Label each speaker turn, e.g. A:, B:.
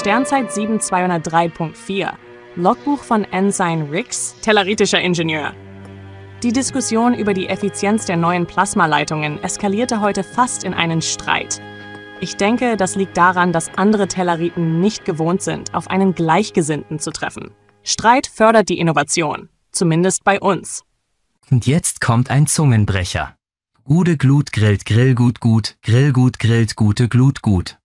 A: Sternzeit 7203.4. Logbuch von Ensign Rix, tellaritischer Ingenieur. Die Diskussion über die Effizienz der neuen Plasmaleitungen eskalierte heute fast in einen Streit. Ich denke, das liegt daran, dass andere Tellariten nicht gewohnt sind, auf einen Gleichgesinnten zu treffen. Streit fördert die Innovation, zumindest bei uns.
B: Und jetzt kommt ein Zungenbrecher. Gute Glut grillt Grillgut gut, Grillgut grillt gute Glut gut.